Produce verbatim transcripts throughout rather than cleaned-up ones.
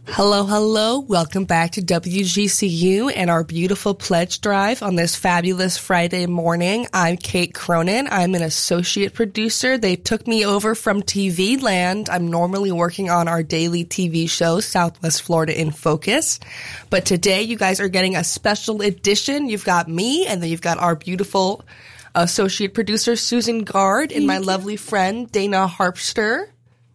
Hello, hello. Welcome back to W G C U and our beautiful pledge drive on this fabulous Friday morning. I'm Kate Cronin. I'm an associate producer. They took me over from T V Land. I'm normally working on our daily T V show, Southwest Florida in Focus. But today you guys are getting a special edition. You've got me, and then you've got our beautiful associate producer, Susan Gard, and my lovely friend, Dana Harpster.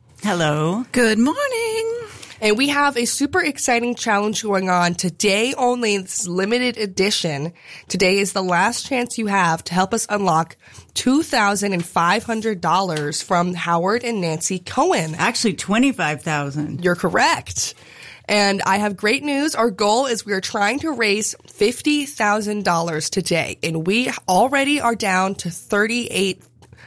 Hello. Good morning. And we have a super exciting challenge going on today only. This limited edition. Today is the last chance you have to help us unlock two thousand five hundred dollars from Howard and Nancy Cohen. Actually, twenty-five thousand dollars. You're correct. And I have great news. Our goal is we are trying to raise fifty thousand dollars today. And we already are down to thirty-eight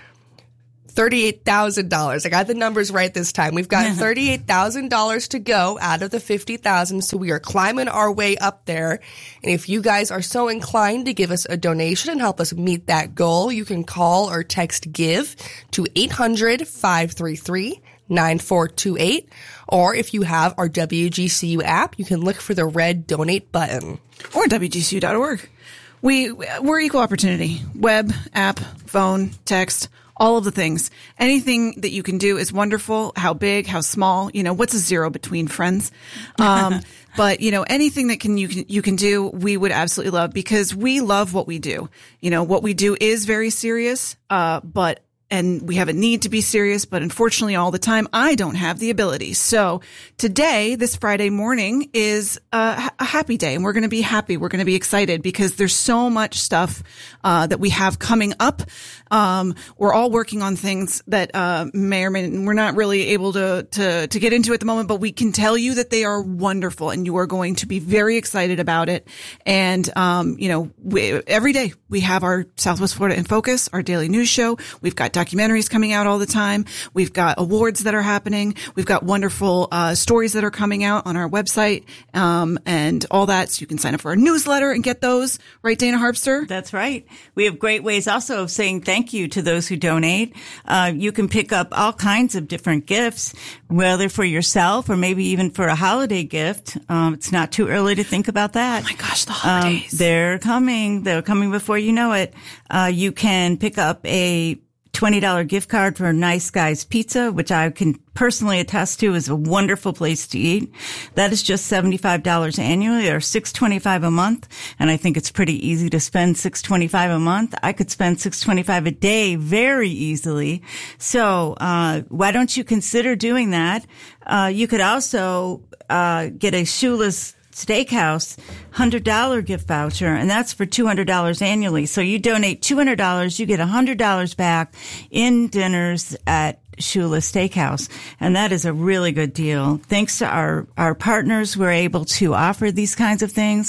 thirty-eight thousand dollars. I got the numbers right this time. We've got thirty-eight thousand dollars to go out of the fifty thousand dollars, so we are climbing our way up there. And if you guys are so inclined to give us a donation and help us meet that goal, you can call or text GIVE to eight hundred, five three three, nine four two eight. Or if you have our W G C U app, you can look for the red donate button. Or W G C U dot org. We, we're equal opportunity. Web, app, phone, text, all of the things. Anything that you can do is wonderful. How big, how small, you know, what's a zero between friends? Um, but, you know, anything that can, you can, you can do, we would absolutely love, because we love what we do. You know, what we do is very serious, uh, but and we have a need to be serious, but unfortunately all the time I don't have the ability. So today, this Friday morning, is a, a happy day, and we're going to be happy. We're going to be excited because there's so much stuff uh, that we have coming up. Um, we're all working on things that uh, may or may we're not really able to, to to get into at the moment, but we can tell you that they are wonderful, and you are going to be very excited about it. And um, you know, we, every day we have our Southwest Florida in Focus, our daily news show. We've got documentaries coming out all the time. We've got awards that are happening. We've got wonderful uh, stories that are coming out on our website, um, and all that. So you can sign up for our newsletter and get those. Right, Dana Harpster? That's right. We have great ways also of saying thank you to those who donate. Uh, you can pick up all kinds of different gifts, whether for yourself or maybe even for a holiday gift. Um, it's not too early to think about that. Oh my gosh, the holidays. Um, they're coming. They're coming before you know it. Uh, you can pick up a twenty dollars gift card for Nice Guys Pizza, which I can personally attest to is a wonderful place to eat. That is just seventy-five dollars annually, or six hundred twenty-five dollars a month. And I think it's pretty easy to spend six hundred twenty-five dollars a month. I could spend six hundred twenty-five dollars a day very easily. So, uh, why don't you consider doing that? Uh, you could also, uh, get a Shoeless Steakhouse one hundred dollars gift voucher, and that's for two hundred dollars annually. So you donate two hundred dollars, you get one hundred dollars back in dinners at Shoeless Steakhouse. And that is a really good deal. Thanks to our, our partners, we're able to offer these kinds of things.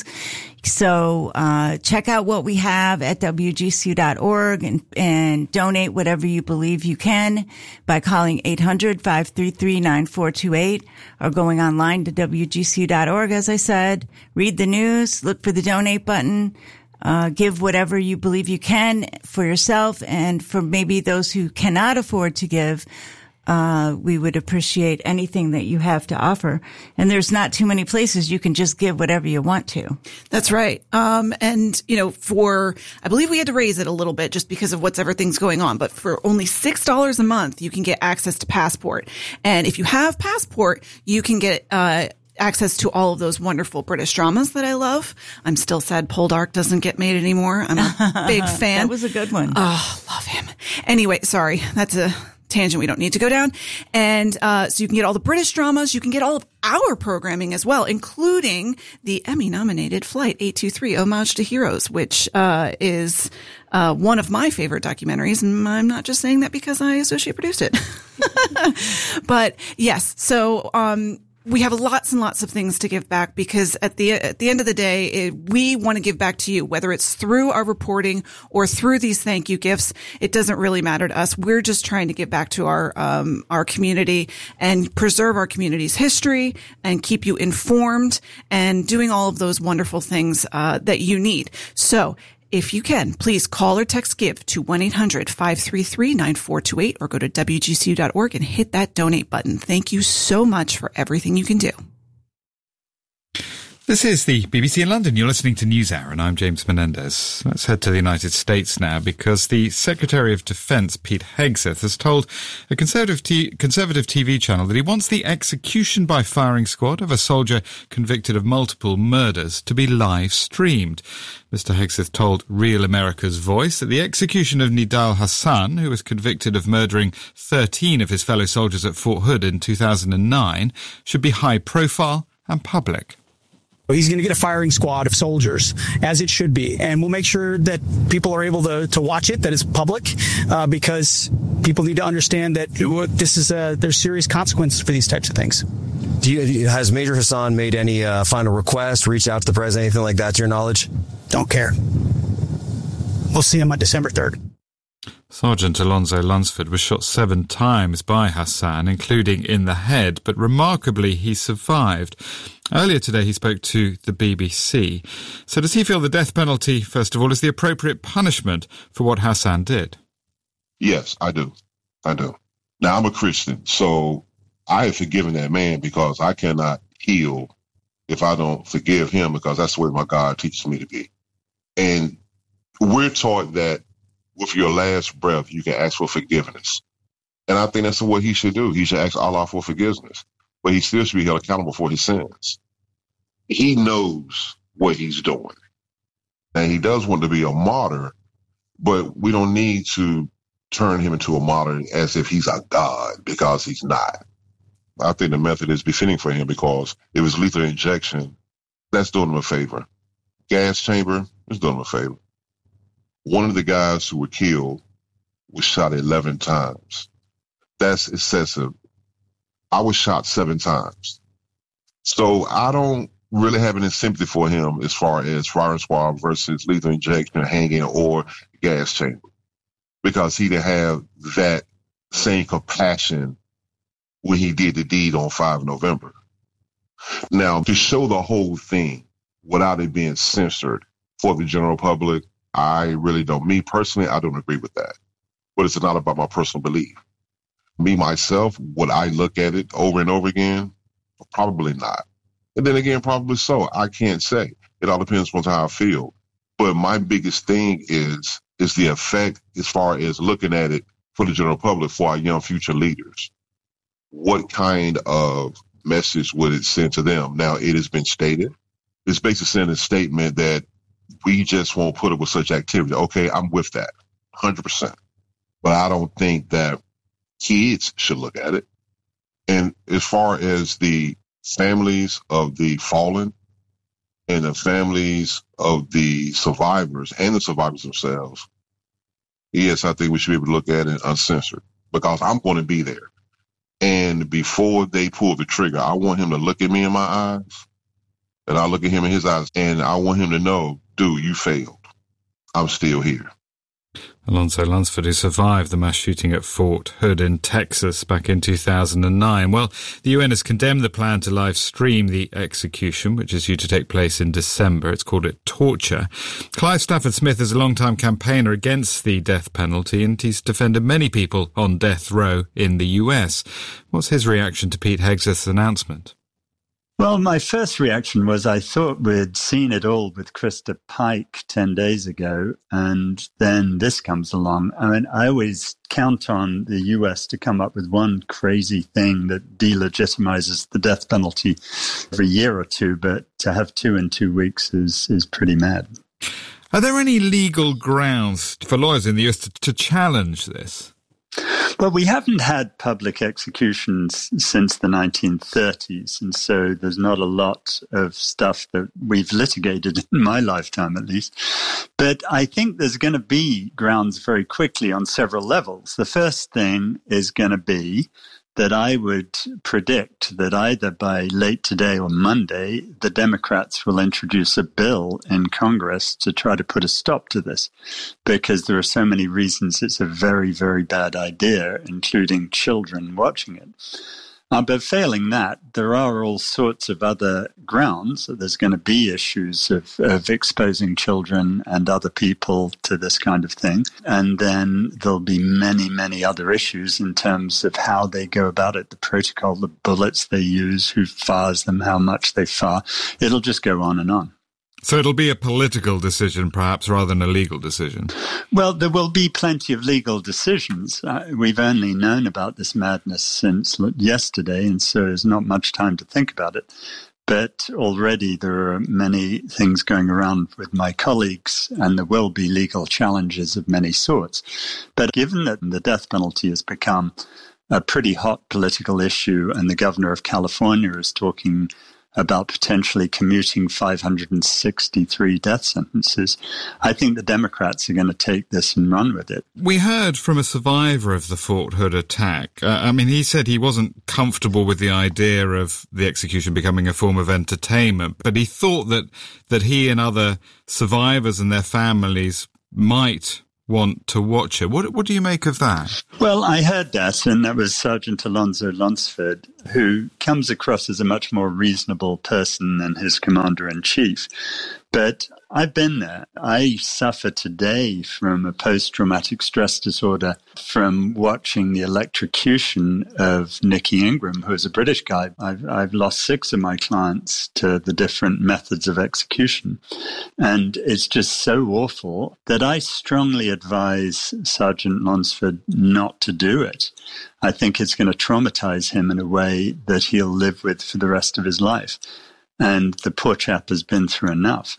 So, uh, check out what we have at W G C U dot org and, and donate whatever you believe you can by calling eight hundred, five three three, nine four two eight or going online to W G C U dot org. As I said, read the news, look for the donate button. Uh, give whatever you believe you can for yourself, and for maybe those who cannot afford to give, uh, we would appreciate anything that you have to offer. And there's not too many places you can just give whatever you want to. That's right. Um, and, you know, for, I believe we had to raise it a little bit just because of what's everything's going on, but for only six dollars a month, you can get access to Passport. And if you have Passport, you can get, uh, access to all of those wonderful British dramas that I love. I'm still sad Poldark doesn't get made anymore. I'm a big fan. That was a good one. Oh, love him. Anyway, sorry. That's a tangent we don't need to go down. And uh so you can get all the British dramas. You can get all of our programming as well, including the Emmy-nominated Flight eight two three, Homage to Heroes, which uh is uh one of my favorite documentaries. And I'm not just saying that because I associate produced it. But yes, so um we have lots and lots of things to give back, because at the at the end of the day, it, we want to give back to you, whether it's through our reporting or through these thank you gifts. It doesn't really matter to us. We're just trying to give back to our um our community and preserve our community's history and keep you informed and doing all of those wonderful things uh that you need. So if you can, please call or text GIVE to one eight hundred, five three three, nine four two eight or go to W G C U dot org and hit that donate button. Thank you so much for everything you can do. This is the B B C in London. You're listening to NewsHour, and I'm James Menendez. Let's head to the United States now, because the Secretary of Defense, Pete Hegseth, has told a conservative, t- conservative T V channel that he wants the execution by firing squad of a soldier convicted of multiple murders to be live streamed. Mister Hegseth told Real America's Voice that the execution of Nidal Hasan, who was convicted of murdering thirteen of his fellow soldiers at Fort Hood in two thousand nine, should be high profile and public. He's going to get a firing squad of soldiers, as it should be. And we'll make sure that people are able to, to watch it, that it's public, uh, because people need to understand that this is a, there's serious consequences for these types of things. Do you, has Major Hasan made any uh, final request, reached out to the president, anything like that, to your knowledge? Don't care. We'll see him on December third. Sergeant Alonzo Lunsford was shot seven times by Hasan, including in the head, but remarkably he survived. Earlier today he spoke to the B B C. So does he feel the death penalty, first of all, is the appropriate punishment for what Hasan did? Yes, I do. I do. Now, I'm a Christian, so I have forgiven that man, because I cannot heal if I don't forgive him, because that's the way my God teaches me to be. And we're taught that with your last breath, you can ask for forgiveness. And I think that's what he should do. He should ask Allah for forgiveness, but he still should be held accountable for his sins. He knows what he's doing. And he does want to be a martyr, but we don't need to turn him into a martyr as if he's a god, because he's not. I think the method is befitting for him, because it was lethal injection. That's doing him a favor. Gas chamber is doing him a favor. One of the guys who were killed was shot eleven times. That's excessive. I was shot seven times. So I don't really have any sympathy for him as far as firing squad versus lethal injection, hanging, or gas chamber, because he didn't have that same compassion when he did the deed on the fifth of November. Now, to show the whole thing without it being censored for the general public, I really don't. Me personally, I don't agree with that. But it's not about my personal belief. Me, myself, would I look at it over and over again? Probably not. And then again, probably so. I can't say. It all depends on how I feel. But my biggest thing is, is the effect as far as looking at it for the general public, for our young future leaders. What kind of message would it send to them? Now, it has been stated. It's basically sending a statement that we just won't put up with such activity. Okay, I'm with that, one hundred percent. But I don't think that kids should look at it. And as far as the families of the fallen and the families of the survivors and the survivors themselves, yes, I think we should be able to look at it uncensored, because I'm going to be there. And before they pull the trigger, I want him to look at me in my eyes, and I look at him in his eyes, and I want him to know, dude, you failed. I'm still here. Alonzo Lunsford, who survived the mass shooting at Fort Hood in Texas back in two thousand nine. Well, the U N has condemned the plan to live stream the execution, which is due to take place in December. It's called it torture. Clive Stafford Smith is a long-time campaigner against the death penalty, and he's defended many people on death row in the U S. What's his reaction to Pete Hegseth's announcement? Well, my first reaction was I thought we'd seen it all with Krista Pike ten days ago, and then this comes along. I mean, I always count on the U S to come up with one crazy thing that delegitimizes the death penalty every year or two, but to have two in two weeks is, is pretty mad. Are there any legal grounds for lawyers in the U S to, to challenge this? Well, we haven't had public executions since the nineteen thirties, and so there's not a lot of stuff that we've litigated in my lifetime, at least. But I think there's going to be grounds very quickly on several levels. The first thing is going to be that I would predict that either by late today or Monday, the Democrats will introduce a bill in Congress to try to put a stop to this, because there are so many reasons it's a very, very bad idea, including children watching it. Uh, but failing that, there are all sorts of other grounds. There's going to be issues of, of exposing children and other people to this kind of thing. And then there'll be many, many other issues in terms of how they go about it, the protocol, the bullets they use, who fires them, how much they fire. It'll just go on and on. So it'll be a political decision, perhaps, rather than a legal decision? Well, there will be plenty of legal decisions. Uh, we've only known about this madness since yesterday, and so there's not much time to think about it. But already there are many things going around with my colleagues, and there will be legal challenges of many sorts. But given that the death penalty has become a pretty hot political issue, and the governor of California is talking about potentially commuting five hundred sixty-three death sentences, I think the Democrats are going to take this and run with it. We heard from a survivor of the Fort Hood attack. Uh, I mean, he said he wasn't comfortable with the idea of the execution becoming a form of entertainment, but he thought that, that he and other survivors and their families might want to watch it. What, what do you make of that? Well, I heard that, and that was Sergeant Alonzo Lunsford, who comes across as a much more reasonable person than his commander-in-chief. But I've been there. I suffer today from a post-traumatic stress disorder from watching the electrocution of Nicky Ingram, who is a British guy. I've, I've lost six of my clients to the different methods of execution. And it's just so awful that I strongly advise Sergeant Lunsford not to do it. I think it's going to traumatize him in a way that he'll live with for the rest of his life. And the poor chap has been through enough.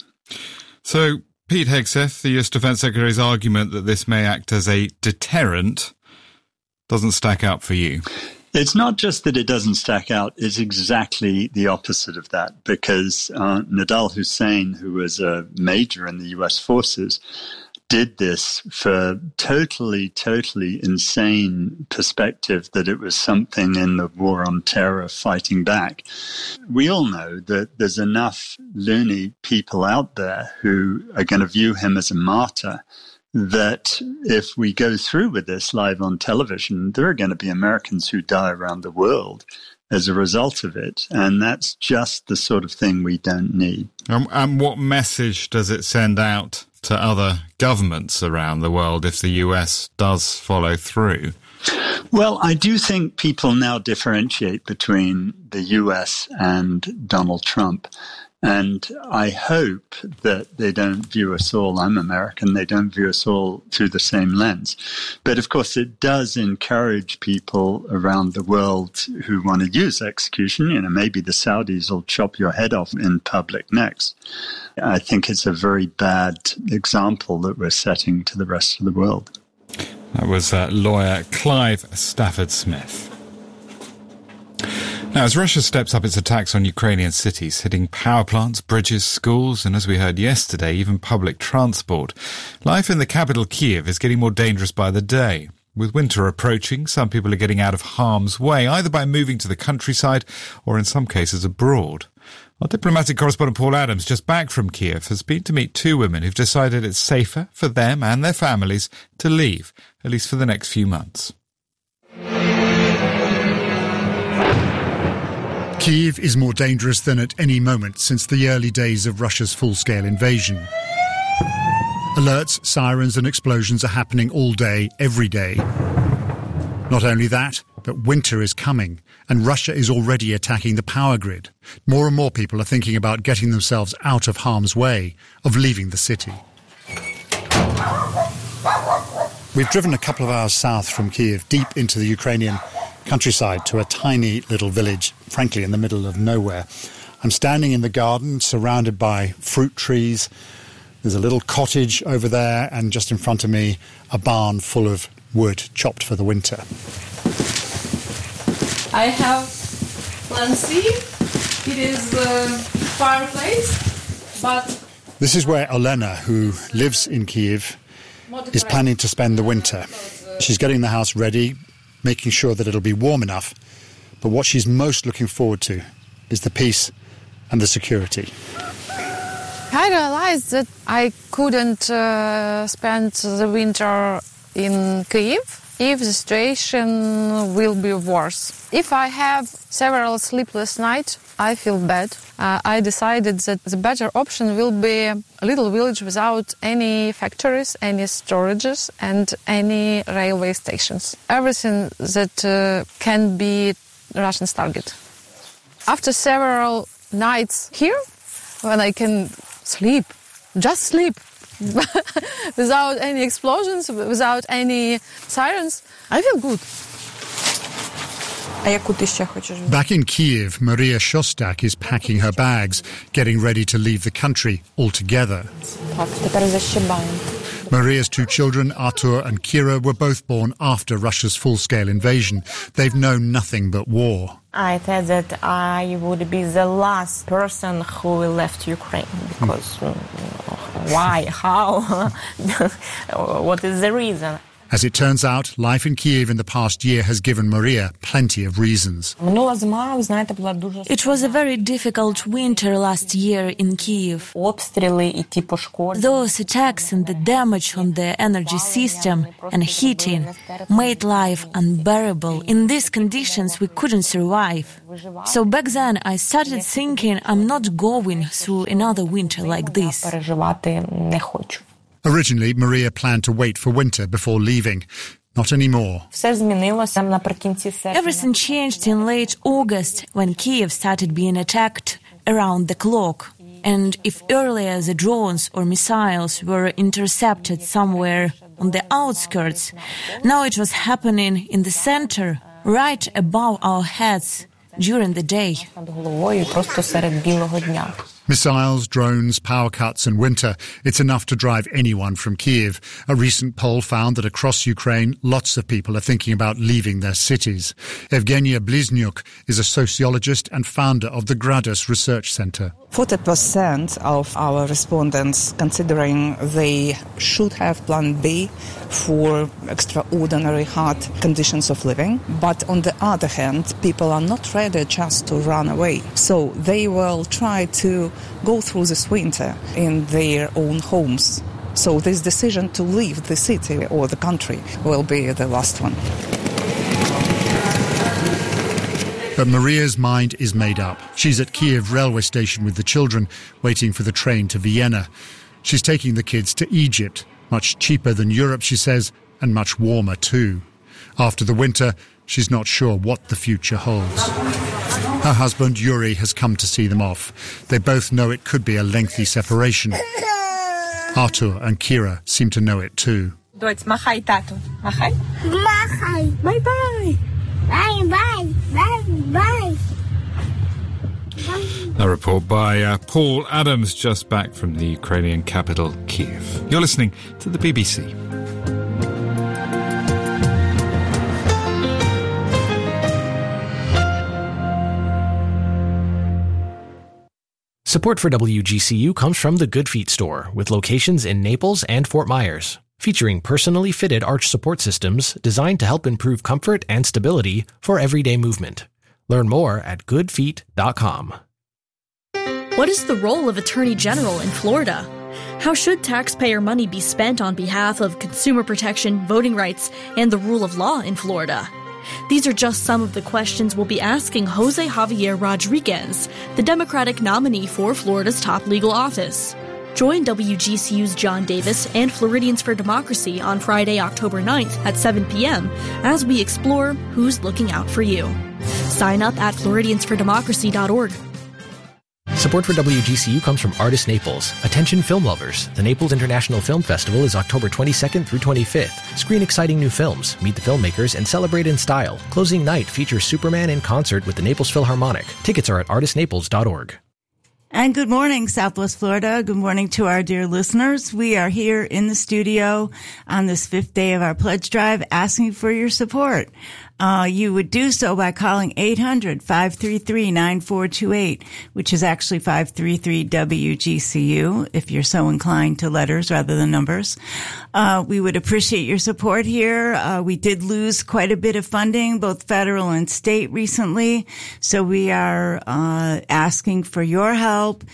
So, Pete Hegseth, the U S Defence Secretary's argument that this may act as a deterrent doesn't stack up for you. It's not just that it doesn't stack out, it's exactly the opposite of that, because uh, Nidal Hussain, who was a major in the U S forces, did this for totally, totally insane perspective that it was something in the war on terror fighting back. We all know that there's enough loony people out there who are going to view him as a martyr, that if we go through with this live on television, there are going to be Americans who die around the world as a result of it. And that's just the sort of thing we don't need. Um, and what message does it send out to other governments around the world if the U S does follow through? Well, I do think people now differentiate between the U S and Donald Trump. And I hope that they don't view us all, I'm American, they don't view us all through the same lens. But of course, it does encourage people around the world who want to use execution. You know, maybe the Saudis will chop your head off in public next. I think it's a very bad example that we're setting to the rest of the world. That was uh, lawyer Clive Stafford Smith. Now, as Russia steps up its attacks on Ukrainian cities, hitting power plants, bridges, schools, and as we heard yesterday, even public transport, life in the capital Kyiv is getting more dangerous by the day. With winter approaching, some people are getting out of harm's way, either by moving to the countryside or in some cases abroad. Our diplomatic correspondent Paul Adams, just back from Kyiv, has been to meet two women who've decided it's safer for them and their families to leave, at least for the next few months. Kyiv is more dangerous than at any moment since the early days of Russia's full-scale invasion. Alerts, sirens and explosions are happening all day, every day. Not only that, but winter is coming, and Russia is already attacking the power grid. More and more people are thinking about getting themselves out of harm's way, of leaving the city. We've driven a couple of hours south from Kyiv, deep into the Ukrainian countryside, to a tiny little village, frankly, in the middle of nowhere. I'm standing in the garden, surrounded by fruit trees. There's a little cottage over there, and just in front of me, a barn full of wood chopped for the winter. I have plan C. It is a fireplace, but... This is where Olena, who lives in Kyiv, is planning to spend the winter. She's getting the house ready, making sure that it'll be warm enough. But what she's most looking forward to is the peace and the security. I realized that I couldn't uh, spend the winter in Kyiv if the situation will be worse. If I have several sleepless nights, I feel bad. Uh, I decided that the better option will be a little village without any factories, any storages, and any railway stations. Everything that uh, can be Russians' target. After several nights here, when I can sleep, just sleep, without any explosions, without any sirens, I feel good. Back in Kiev, Maria Shostak is packing her bags, getting ready to leave the country altogether. Maria's two children, Artur and Kira, were both born after Russia's full-scale invasion. They've known nothing but war. I thought that I would be the last person who left Ukraine because mm. why, how, what is the reason? As it turns out, life in Kiev in the past year has given Maria plenty of reasons. It was a very difficult winter last year in Kiev. Those attacks and the damage on the energy system and heating made life unbearable. In these conditions, we couldn't survive. So back then, I started thinking I'm not going through another winter like this. Originally, Maria planned to wait for winter before leaving. Not anymore. Everything changed in late August when Kiev started being attacked around the clock. And if earlier the drones or missiles were intercepted somewhere on the outskirts, now it was happening in the center, right above our heads during the day. Missiles, drones, power cuts and winter. It's enough to drive anyone from Kiev. A recent poll found that across Ukraine, lots of people are thinking about leaving their cities. Evgenia Bliznyuk is a sociologist and founder of the Gradus Research Center. forty percent of our respondents considering they should have plan B for extraordinary hard conditions of living. But on the other hand, people are not ready just to run away. So they will try to go through this winter in their own homes. So this decision to leave the city or the country will be the last one. But Maria's mind is made up. She's at Kiev railway station with the children, waiting for the train to Vienna. She's taking the kids to Egypt, much cheaper than Europe, she says, and much warmer too. After the winter, she's not sure what the future holds. Her husband, Yuri, has come to see them off. They both know it could be a lengthy separation. Artur and Kira seem to know it too. Doć, machaj tatu. Machaj. Machaj. Bye-bye. Bye-bye. Bye-bye. A report by uh, Paul Adams, just back from the Ukrainian capital, Kiev. You're listening to the B B C. Support for W G C U comes from the Good Feet store, with locations in Naples and Fort Myers, featuring personally fitted arch support systems designed to help improve comfort and stability for everyday movement. Learn more at good feet dot com. What is the role of Attorney General in Florida? How should taxpayer money be spent on behalf of consumer protection, voting rights, and the rule of law in Florida? These are just some of the questions we'll be asking Jose Javier Rodriguez, the Democratic nominee for Florida's top legal office. Join W G C U's John Davis and Floridians for Democracy on Friday, October ninth at seven p.m. as we explore who's looking out for you. Sign up at floridians for democracy dot org. Support for W G C U comes from Artists Naples. Attention film lovers. The Naples International Film Festival is October twenty-second through twenty-fifth. Screen exciting new films, meet the filmmakers, and celebrate in style. Closing night features Superman in concert with the Naples Philharmonic. Tickets are at artist naples dot org. And good morning, Southwest Florida. Good morning to our dear listeners. We are here in the studio on this fifth day of our pledge drive asking for your support. Uh, you would do so by calling eight hundred, five three three, nine four two eight, which is actually five three three W G C U, if you're so inclined to letters rather than numbers. Uh, we would appreciate your support here. Uh, we did lose quite a bit of funding, both federal and state recently, so we are uh asking for your help.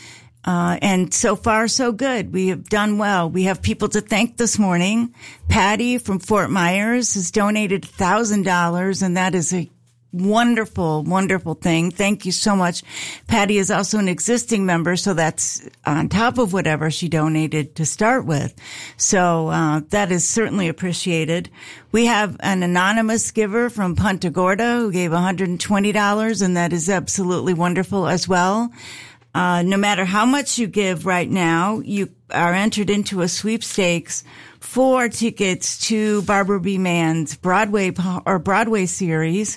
Uh, and so far, so good. We have done well. We have people to thank this morning. Patty from Fort Myers has donated one thousand dollars, and that is a wonderful, wonderful thing. Thank you so much. Patty is also an existing member, so that's on top of whatever she donated to start with. So uh, that is certainly appreciated. We have an anonymous giver from Punta Gorda who gave one hundred twenty dollars, and that is absolutely wonderful as well. Uh, no matter how much you give right now, you are entered into a sweepstakes for tickets to Barbara B. Mann's Broadway or Broadway series.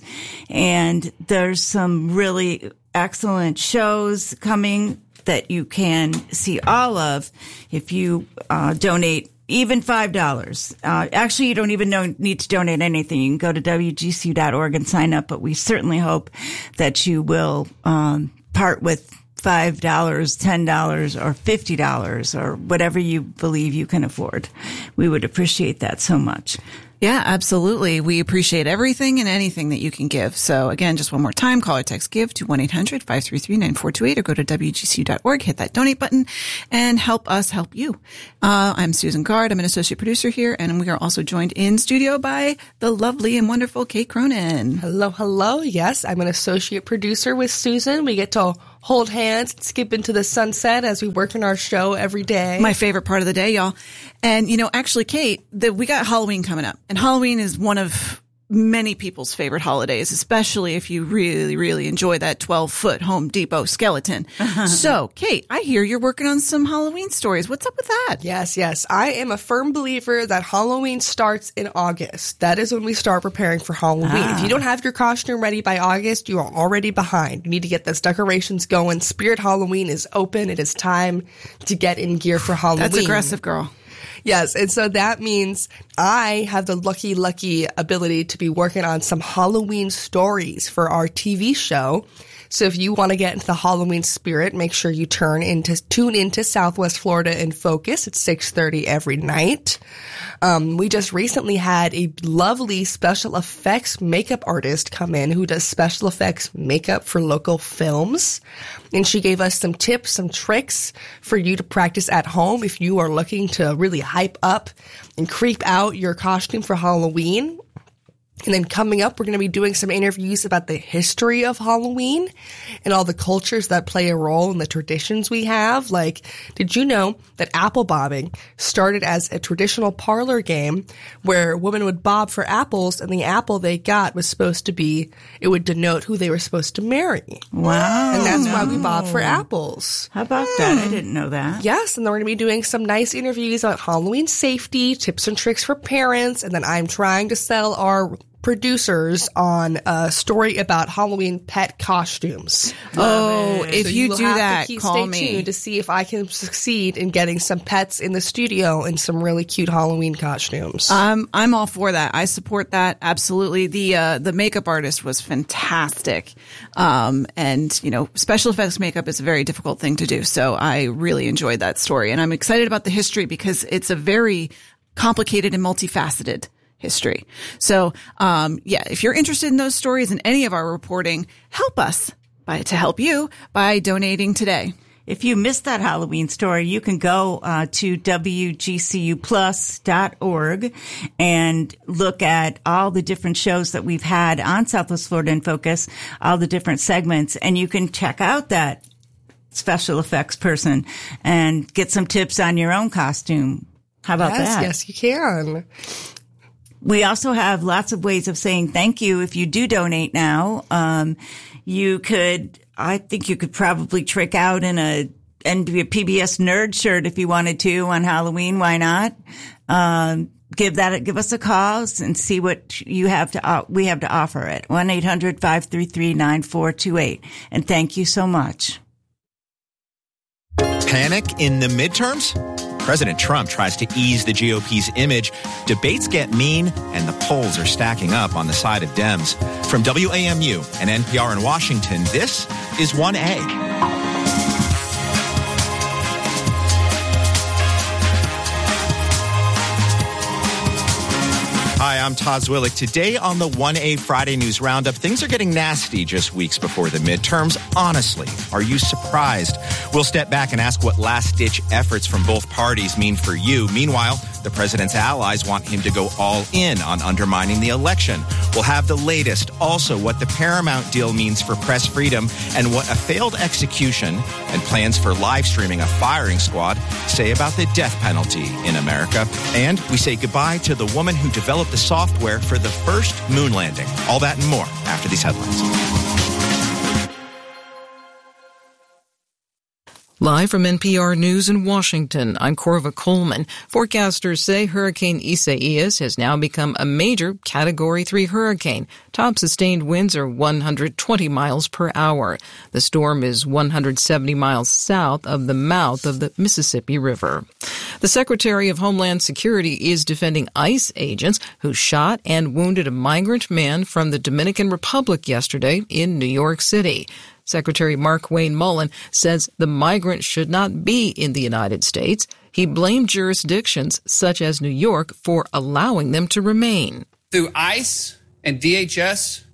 And there's some really excellent shows coming that you can see all of if you uh, donate even five dollars. Uh, actually, you don't even know, need to donate anything. You can go to W G C U dot org and sign up, but we certainly hope that you will um, part with five dollars, ten dollars, or fifty dollars, or whatever you believe you can afford. We would appreciate that so much. Yeah, absolutely. We appreciate everything and anything that you can give. So again, just one more time, call or text GIVE to one eight hundred five three three nine four two eight or go to W G C U dot org, hit that donate button, and help us help you. Uh, I'm Susan Gard. I'm an associate producer here, and we are also joined in studio by the lovely and wonderful Kate Cronin. Hello, hello. Yes, I'm an associate producer with Susan. We get to hold hands and skip into the sunset as we work on our show every day. My favorite part of the day, y'all. And, you know, actually, Kate, the, we got Halloween coming up. And Halloween is one of many people's favorite holidays, especially if you really, really enjoy that twelve-foot Home Depot skeleton. So, Kate, I hear you're working on some Halloween stories. What's up with that? Yes, yes. I am a firm believer that Halloween starts in August. That is when we start preparing for Halloween. Ah. If you don't have your costume ready by August, you are already behind. You need to get those decorations going. Spirit Halloween is open. It is time to get in gear for Halloween. That's aggressive, girl. Yes, and so that means I have the lucky, lucky ability to be working on some Halloween stories for our T V show. So if you want to get into the Halloween spirit, make sure you turn into tune into Southwest Florida in Focus at six thirty every night. Um, we just recently had a lovely special effects makeup artist come in who does special effects makeup for local films. And she gave us some tips, some tricks for you to practice at home if you are looking to really hype up and creep out your costume for Halloween. And then coming up, we're going to be doing some interviews about the history of Halloween and all the cultures that play a role in the traditions we have. Like, did you know that apple bobbing started as a traditional parlor game where women would bob for apples, and the apple they got was supposed to be, it would denote who they were supposed to marry. Wow. And that's no. why we bob for apples. How about mm. that? I didn't know that. Yes, and then we're going to be doing some nice interviews about Halloween safety, tips and tricks for parents, and then I'm trying to sell our producers on a story about Halloween pet costumes. Oh, if so you, you do that, keep, call stay me tuned to see if I can succeed in getting some pets in the studio and some really cute Halloween costumes. Um, I'm all for that. I support that absolutely. The uh, the makeup artist was fantastic, um, and you know, special effects makeup is a very difficult thing to do. So I really enjoyed that story, and I'm excited about the history because it's a very complicated and multifaceted history. So, um, yeah, if you're interested in those stories and any of our reporting, help us by, to help you by donating today. If you missed that Halloween story, you can go uh, to W G C U plus dot org and look at all the different shows that we've had on Southwest Florida in Focus, all the different segments, and you can check out that special effects person and get some tips on your own costume. How about yes, that? Yes, you can. We also have lots of ways of saying thank you if you do donate now. Um, you could, I think you could probably trick out in a P B S nerd shirt if you wanted to on Halloween. Why not? Um, give that, give us a call and see what you have to, uh, we have to offer at one eight hundred five three three nine four two eight. And thank you so much. Panic in the midterms? President Trump tries to ease the G O P's image. Debates get mean, and the polls are stacking up on the side of Dems. From W A M U and N P R in Washington, this is one A. Hi, I'm Todd Zwillich. Today on the one A Friday News Roundup, things are getting nasty just weeks before the midterms. Honestly, are you surprised? We'll step back and ask what last-ditch efforts from both parties mean for you. Meanwhile, the president's allies want him to go all in on undermining the election. We'll have the latest. Also, what the Paramount deal means for press freedom and what a failed execution and plans for live streaming a firing squad say about the death penalty in America. And we say goodbye to the woman who developed the software for the first moon landing. All that and more after these headlines. Live from N P R News in Washington, I'm Corva Coleman. Forecasters say Hurricane Isaias has now become a major Category three hurricane. Top sustained winds are one hundred twenty miles per hour. The storm is one hundred seventy miles south of the mouth of the Mississippi River. The Secretary of Homeland Security is defending ICE agents who shot and wounded a migrant man from the Dominican Republic yesterday in New York City. Secretary Mark Wayne Mullen says the migrant should not be in the United States. He blamed jurisdictions such as New York for allowing them to remain. Through ICE and D H S,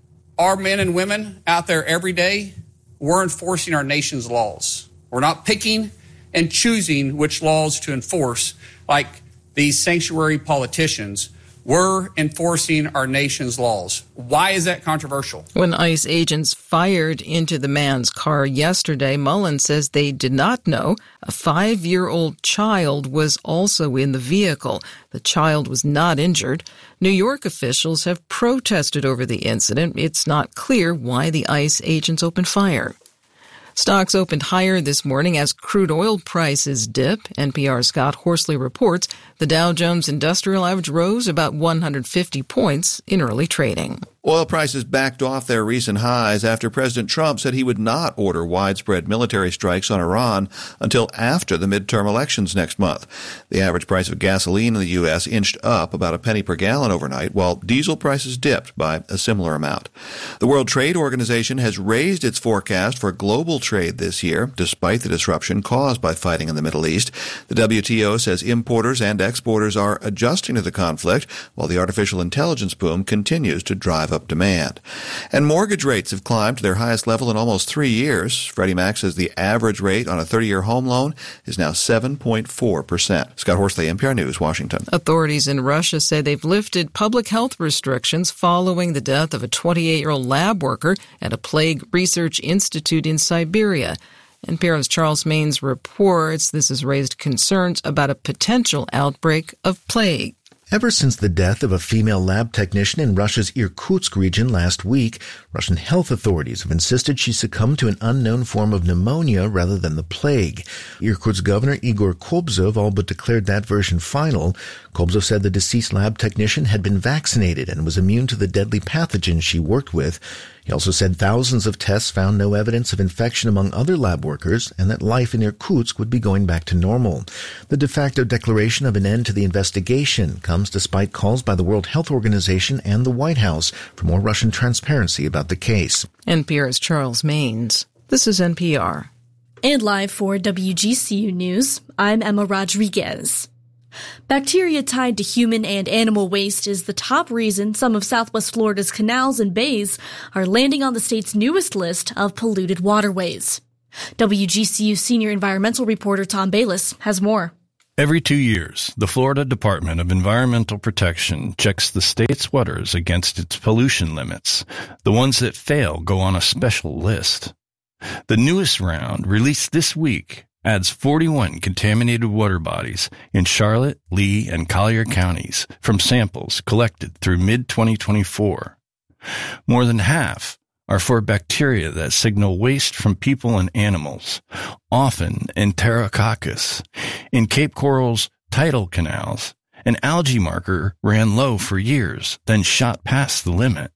our men and women out there every day, we're enforcing our nation's laws. We're not picking and choosing which laws to enforce like these sanctuary politicians. We're enforcing our nation's laws. Why is that controversial? When ICE agents fired into the man's car yesterday, Mullen says they did not know a five-year-old child was also in the vehicle. The child was not injured. New York officials have protested over the incident. It's not clear why the ICE agents opened fire. Stocks opened higher this morning as crude oil prices dip. N P R's Scott Horsley reports the Dow Jones Industrial Average rose about one hundred fifty points in early trading. Oil prices backed off their recent highs after President Trump said he would not order widespread military strikes on Iran until after the midterm elections next month. The average price of gasoline in the U S inched up about a penny per gallon overnight, while diesel prices dipped by a similar amount. The World Trade Organization has raised its forecast for global trade this year, despite the disruption caused by fighting in the Middle East. The W T O says importers and exporters are adjusting to the conflict, while the artificial intelligence boom continues to drive up demand. And mortgage rates have climbed to their highest level in almost three years. Freddie Mac says the average rate on a thirty-year home loan is now seven point four percent. Scott Horsley, N P R News, Washington. Authorities in Russia say they've lifted public health restrictions following the death of a twenty-eight-year-old lab worker at a plague research institute in Siberia. N P R's Charles Maines reports this has raised concerns about a potential outbreak of plague. Ever since the death of a female lab technician in Russia's Irkutsk region last week, Russian health authorities have insisted she succumbed to an unknown form of pneumonia rather than the plague. Irkutsk Governor Igor Kobzov all but declared that version final. Kobzov said the deceased lab technician had been vaccinated and was immune to the deadly pathogen she worked with. He also said thousands of tests found no evidence of infection among other lab workers and that life in Irkutsk would be going back to normal. The de facto declaration of an end to the investigation comes despite calls by the World Health Organization and the White House for more Russian transparency about the case. N P R's Charles Maines. This is N P R. And live for W G C U News, I'm Emma Rodriguez. Bacteria tied to human and animal waste is the top reason some of Southwest Florida's canals and bays are landing on the state's newest list of polluted waterways. W G C U senior environmental reporter Tom Bayless has more. Every two years, the Florida Department of Environmental Protection checks the state's waters against its pollution limits. The ones that fail go on a special list. The newest round, released this week, adds forty-one contaminated water bodies in Charlotte, Lee, and Collier counties from samples collected through mid twenty twenty-four. More than half are for bacteria that signal waste from people and animals, often Enterococcus. In Cape Coral's tidal canals, an algae marker ran low for years, then shot past the limit.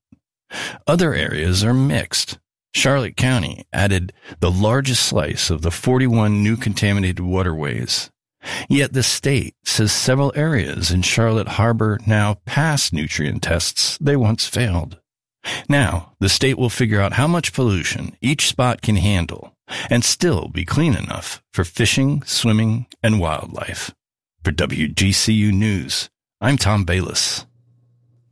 Other areas are mixed. Charlotte County added the largest slice of the forty-one new contaminated waterways. Yet the state says several areas in Charlotte Harbor now pass nutrient tests they once failed. Now, the state will figure out how much pollution each spot can handle and still be clean enough for fishing, swimming, and wildlife. For W G C U News, I'm Tom Bayless.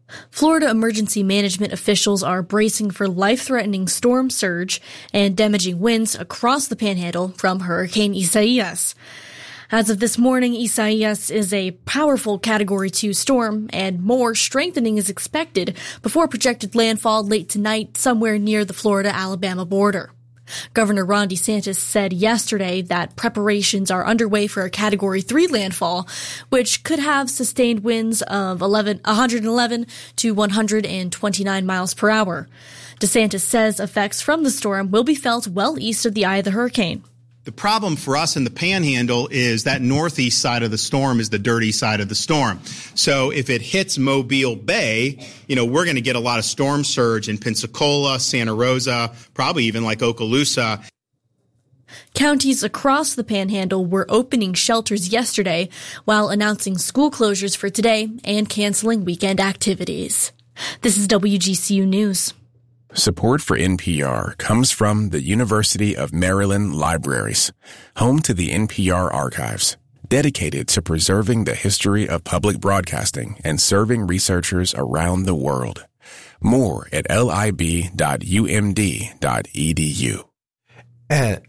Florida emergency management officials are bracing for life-threatening storm surge and damaging winds across the Panhandle from Hurricane Isaias. As of this morning, Isaias is a powerful Category two storm, and more strengthening is expected before projected landfall late tonight somewhere near the Florida-Alabama border. Governor Ron DeSantis said yesterday that preparations are underway for a Category three landfall, which could have sustained winds of eleven, one hundred eleven to one hundred twenty-nine miles per hour. DeSantis says effects from the storm will be felt well east of the eye of the hurricane. The problem for us in the Panhandle is that northeast side of the storm is the dirty side of the storm. So if it hits Mobile Bay, you know, we're going to get a lot of storm surge in Pensacola, Santa Rosa, probably even like Okaloosa. Counties across the Panhandle were opening shelters yesterday while announcing school closures for today and canceling weekend activities. This is W G C U News. Support for N P R comes from the University of Maryland Libraries, home to the N P R Archives, dedicated to preserving the history of public broadcasting and serving researchers around the world. More at lib dot u m d dot e d u. And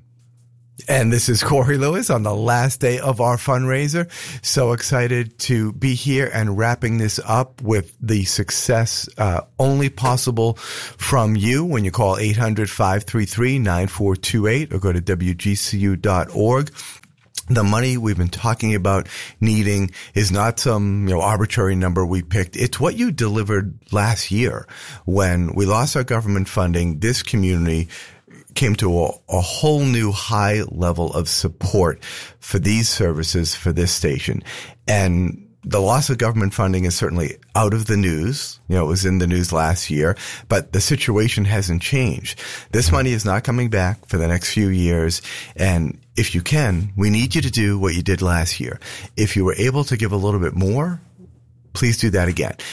And this is Corey Lewis on the last day of our fundraiser. So excited to be here and wrapping this up with the success uh, only possible from you when you call eight hundred, five three three, nine four two eight or go to w g c u dot org. The money we've been talking about needing is not some, you know, arbitrary number we picked. It's what you delivered last year when we lost our government funding. This community came to a, a whole new high level of support for these services for this station. And the loss of government funding is certainly out of the news. You know, it was in the news last year, but the situation hasn't changed. This money is not coming back for the next few years. And if you can, we need you to do what you did last year. If you were able to give a little bit more, please do that again.